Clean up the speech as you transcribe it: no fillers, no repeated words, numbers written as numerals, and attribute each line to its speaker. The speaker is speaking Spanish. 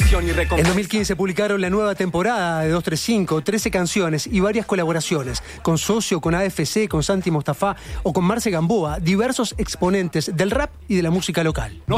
Speaker 1: admiración y recompensa.
Speaker 2: En 2015 publicaron la nueva temporada de 235, 13 canciones y varias colaboraciones con Socio, con AFC, con Santi Mostafa o con Marce Gamboa, diversos exponentes del rap y de la música local.